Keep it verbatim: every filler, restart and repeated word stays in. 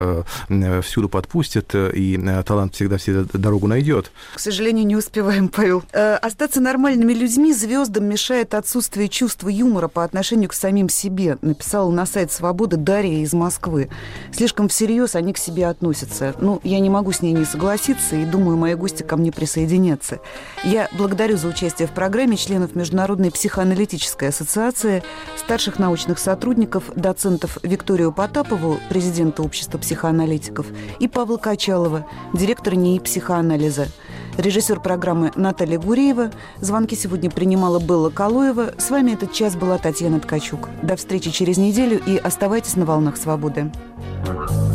всюду подпустит, и талант всегда всегда дорогу найдет. К сожалению, не успеваем, Павел. Остаться нормальными людьми звездам мешает отсутствие чувства юмора по отношению к самим себе, написала на сайт «Свобода» Дарья из Москвы. Слишком всерьез они к себе относятся. Ну, я не могу с ней не согласиться, и думаю, мои гости ко мне присоединятся. Я благодарю за участие в программе членов Международной психоаналитической ассоциации, старших научных сотрудников, доцентов Викторию Потапову, президента общества психоаналитиков, и Павла Качалова, директора НИИ психоанализа. Режиссер программы Наталья Гуреева. Звонки сегодня принимала Белла Калоева. С вами этот час была Татьяна Ткачук. До встречи через неделю и оставайтесь на волнах свободы.